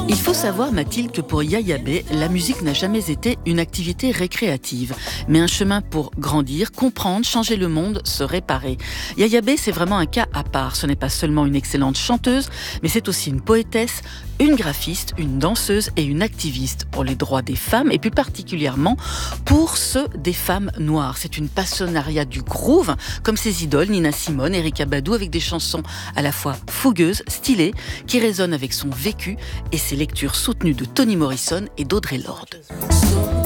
Il faut savoir, Mathilde, que pour Yaya Bey, la musique n'a jamais été une activité récréative, mais un chemin pour grandir, comprendre, changer le monde, se réparer. Yaya Bey, c'est vraiment un cas à part. Ce n'est pas seulement une excellente chanteuse, mais c'est aussi une poétesse, une graphiste, une danseuse et une activiste pour les droits des femmes, et plus particulièrement pour ceux des femmes noires. C'est une passionnariat du groove, comme ses idoles Nina Simone, Erykah Badu, avec des chansons à la fois fougueuses, stylées, qui résonnent avec son vécu et ses lectures soutenues de Toni Morrison et d'Audre Lorde.